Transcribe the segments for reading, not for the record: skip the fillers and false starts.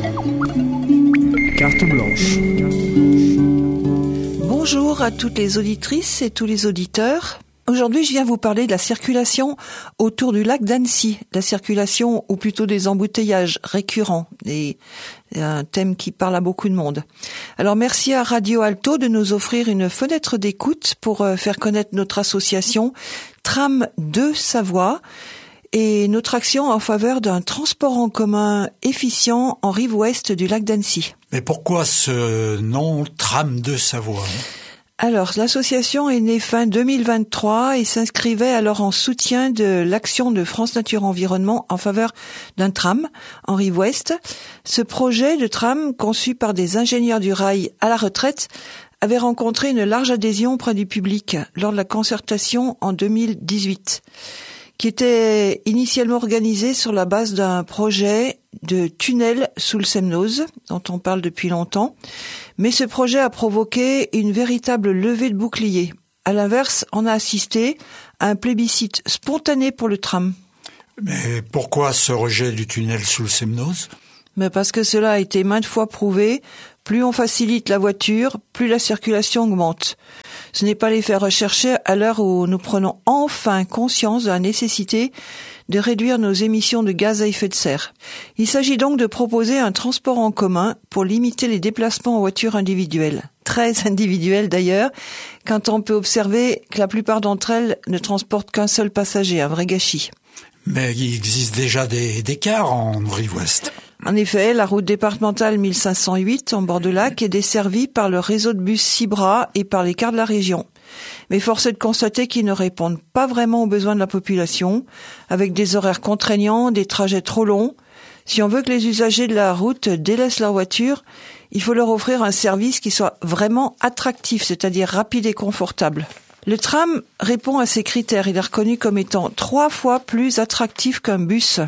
Carte blanche. Bonjour à toutes les auditrices et tous les auditeurs. Aujourd'hui, je viens vous parler de la circulation autour du lac d'Annecy, la circulation ou plutôt des embouteillages récurrents, un thème qui parle à beaucoup de monde. Alors merci à Radio Alto de nous offrir une fenêtre d'écoute pour faire connaître notre association Tram de Savoie et notre action en faveur d'un transport en commun efficient en rive ouest du lac d'Annecy. Mais pourquoi ce nom Tram de Savoie ? Alors, l'association est née fin 2023 et s'inscrivait alors en soutien de l'action de France Nature Environnement en faveur d'un tram en rive ouest. Ce projet de tram, conçu par des ingénieurs du rail à la retraite, avait rencontré une large adhésion auprès du public lors de la concertation en 2018, qui était initialement organisée sur la base d'un projet de tunnel sous le Semnoz, dont on parle depuis longtemps. Mais ce projet a provoqué une véritable levée de boucliers. À l'inverse, on a assisté à un plébiscite spontané pour le tram. Mais pourquoi ce rejet du tunnel sous le Semnoz ? Mais parce que cela a été maintes fois prouvé, plus on facilite la voiture, plus la circulation augmente. Ce n'est pas les faire rechercher à l'heure où nous prenons enfin conscience de la nécessité de réduire nos émissions de gaz à effet de serre. Il s'agit donc de proposer un transport en commun pour limiter les déplacements en voiture individuelle. Très individuelles d'ailleurs, quand on peut observer que la plupart d'entre elles ne transportent qu'un seul passager, un vrai gâchis. Mais il existe déjà des cars en rive ouest. En effet, la route départementale 1508 en bord de lac est desservie par le réseau de bus Cibra et par les cars de la région. Mais force est de constater qu'ils ne répondent pas vraiment aux besoins de la population, avec des horaires contraignants, des trajets trop longs. Si on veut que les usagers de la route délaissent leur voiture, il faut leur offrir un service qui soit vraiment attractif, c'est-à-dire rapide et confortable. Le tram répond à ces critères. Il est reconnu comme étant 3 fois plus attractif qu'un bus.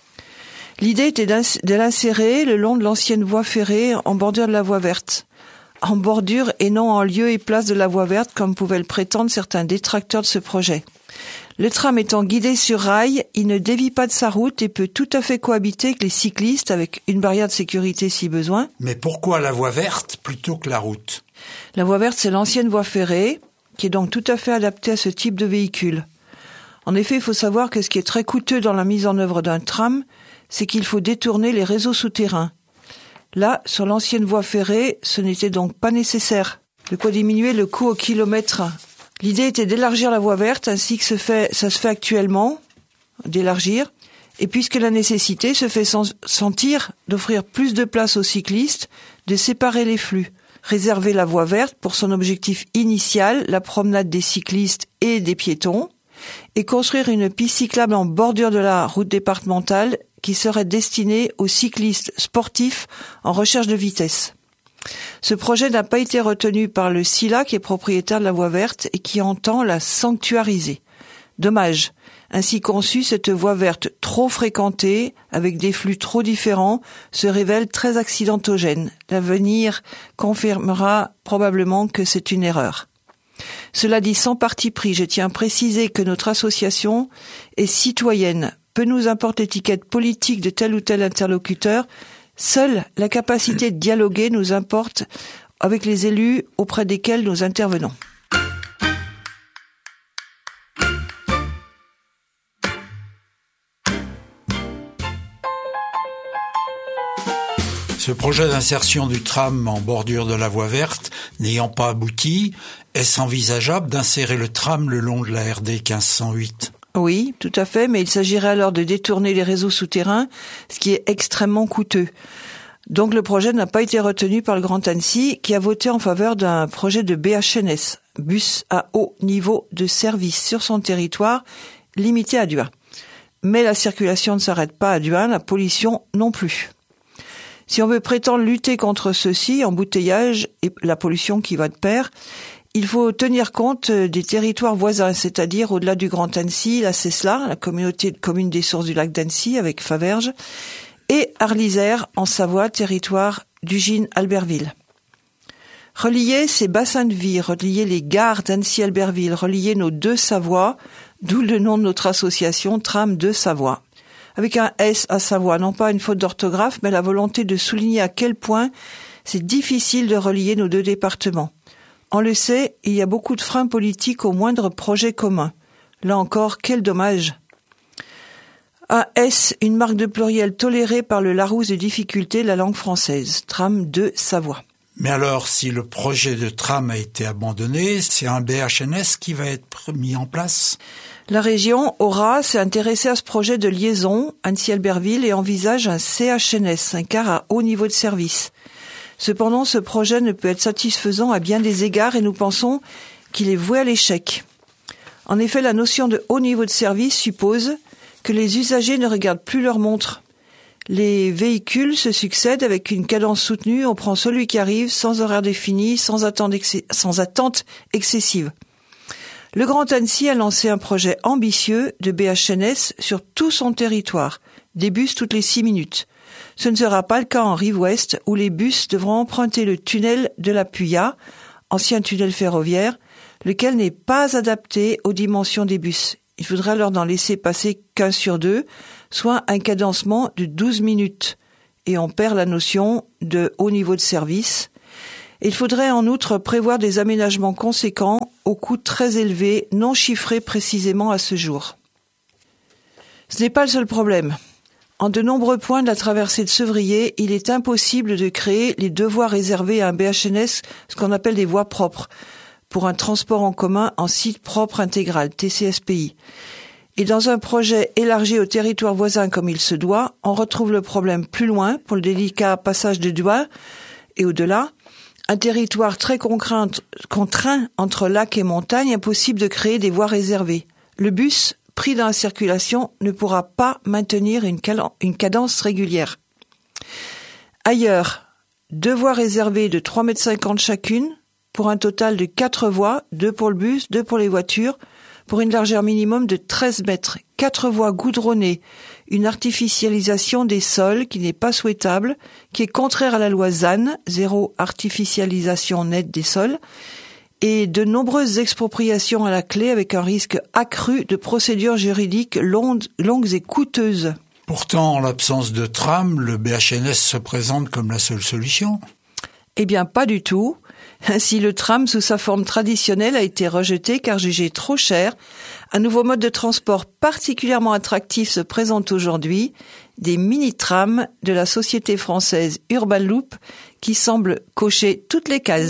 L'idée était de l'insérer le long de l'ancienne voie ferrée en bordure de la voie verte. En bordure et non en lieu et place de la voie verte comme pouvaient le prétendre certains détracteurs de ce projet. Le tram étant guidé sur rail, il ne dévie pas de sa route et peut tout à fait cohabiter avec les cyclistes avec une barrière de sécurité si besoin. Mais pourquoi la voie verte plutôt que la route ? La voie verte, c'est l'ancienne voie ferrée, qui est donc tout à fait adaptée à ce type de véhicule. En effet, il faut savoir que ce qui est très coûteux dans la mise en œuvre d'un tram, c'est qu'il faut détourner les réseaux souterrains. Là, sur l'ancienne voie ferrée, ce n'était donc pas nécessaire. De quoi diminuer le coût au kilomètre. L'idée était d'élargir la voie verte, ainsi que ça se fait actuellement, d'élargir. Et puisque la nécessité se fait sentir d'offrir plus de place aux cyclistes, de séparer les flux. Réserver la voie verte pour son objectif initial, la promenade des cyclistes et des piétons, et construire une piste cyclable en bordure de la route départementale qui serait destinée aux cyclistes sportifs en recherche de vitesse. Ce projet n'a pas été retenu par le SILA qui est propriétaire de la voie verte et qui entend la sanctuariser. Dommage. Ainsi conçue, cette voie verte trop fréquentée, avec des flux trop différents, se révèle très accidentogène. L'avenir confirmera probablement que c'est une erreur. Cela dit sans parti pris, je tiens à préciser que notre association est citoyenne. Peu nous importe l'étiquette politique de tel ou tel interlocuteur, seule la capacité de dialoguer nous importe avec les élus auprès desquels nous intervenons. Ce projet d'insertion du tram en bordure de la voie verte n'ayant pas abouti, est-ce envisageable d'insérer le tram le long de la RD 1508 ? Oui, tout à fait, mais il s'agirait alors de détourner les réseaux souterrains, ce qui est extrêmement coûteux. Donc le projet n'a pas été retenu par le Grand Annecy, qui a voté en faveur d'un projet de BHNS, bus à haut niveau de service sur son territoire, limité à Duin. Mais la circulation ne s'arrête pas à Duin, la pollution non plus. Si on veut prétendre lutter contre ceci, embouteillage et la pollution qui va de pair, il faut tenir compte des territoires voisins, c'est-à-dire au-delà du Grand Annecy, la CESLA, la communauté de communes des sources du lac d'Annecy avec Faverges, et Arlysère en Savoie, territoire d'Ugine-Albertville. Relier ces bassins de vie, relier les gares d'Annecy-Albertville, relier nos deux Savoies, d'où le nom de notre association Tram de Savoie. avec un S à Savoie, non pas une faute d'orthographe, mais la volonté de souligner à quel point c'est difficile de relier nos deux départements. On le sait, il y a beaucoup de freins politiques au moindre projet commun. Là encore, quel dommage. Un S, une marque de pluriel tolérée par le Larousse de difficulté de la langue française. Tram de Savoie. Mais alors, si le projet de tram a été abandonné, c'est un BHNS qui va être mis en place ? La région, Aura, s'est intéressée à ce projet de liaison Annecy-Albertville et envisage un CHNS, un car à haut niveau de service. Cependant, ce projet ne peut être satisfaisant à bien des égards et nous pensons qu'il est voué à l'échec. En effet, la notion de haut niveau de service suppose que les usagers ne regardent plus leur montre. Les véhicules se succèdent avec une cadence soutenue, on prend celui qui arrive sans horaire défini, sans attente excessive. Le Grand Annecy a lancé un projet ambitieux de BHNS sur tout son territoire, des bus toutes les 6 minutes. Ce ne sera pas le cas en rive ouest où les bus devront emprunter le tunnel de la Puya, ancien tunnel ferroviaire, lequel n'est pas adapté aux dimensions des bus. Il faudrait alors n'en laisser passer qu'1 sur 2, soit un cadencement de 12 minutes. Et on perd la notion de haut niveau de service. Il faudrait en outre prévoir des aménagements conséquents au coût très élevé, non chiffrés précisément à ce jour. Ce n'est pas le seul problème. En de nombreux points de la traversée de Sevrier, il est impossible de créer les 2 voies réservées à un BHNS, ce qu'on appelle des voies propres, pour un transport en commun en site propre intégral, TCSPI. Et dans un projet élargi au territoire voisin comme il se doit, on retrouve le problème plus loin, pour le délicat passage de Douai et au-delà. Un territoire très contraint entre lac et montagne, impossible de créer des voies réservées. Le bus, pris dans la circulation, ne pourra pas maintenir une cadence régulière. Ailleurs, 2 voies réservées de 3,50 m chacune, pour un total de 4 voies, 2 pour le bus, 2 pour les voitures, pour une largeur minimum de 13 mètres, 4 voies goudronnées, une artificialisation des sols qui n'est pas souhaitable, qui est contraire à la loi ZAN, zéro artificialisation nette des sols, et de nombreuses expropriations à la clé avec un risque accru de procédures juridiques longues et coûteuses. Pourtant, en l'absence de tram, le BHNS se présente comme la seule solution. Eh bien, pas du tout. Ainsi, le tram, sous sa forme traditionnelle, a été rejeté car jugé trop cher. Un nouveau mode de transport particulièrement attractif se présente aujourd'hui, des mini-trams de la société française Urban Loop qui semblent cocher toutes les cases.